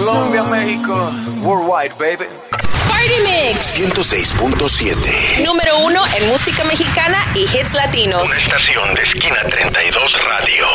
Colombia, México, worldwide, baby. Party Mix 106.7. Número 1 en música mexicana y hits latinos. Una estación de Esquina 32 Radio.